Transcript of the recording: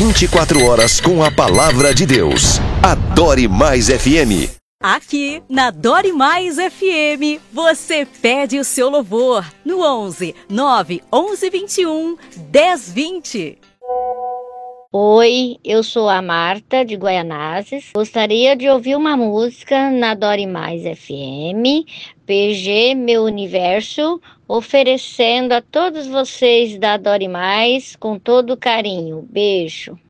24 horas com a palavra de Deus. Adore Mais FM. Aqui na Adore Mais FM, você pede o seu louvor no 11 9 11 21 10 20. Oi, eu sou a Marta de Guaianazes. Gostaria de ouvir uma música na Adore Mais FM, PG Meu Universo, oferecendo a todos vocês da Adore Mais com todo carinho. Beijo.